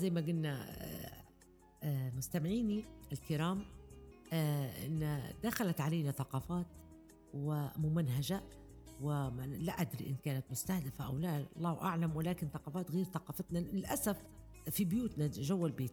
زي ما قلنا مستمعيني الكرام، إن دخلت علينا ثقافات وممنهجة، ولا أدري إن كانت مستهدفة أو لا، الله أعلم، ولكن ثقافات غير ثقافتنا للأسف في بيوتنا، جوا البيت.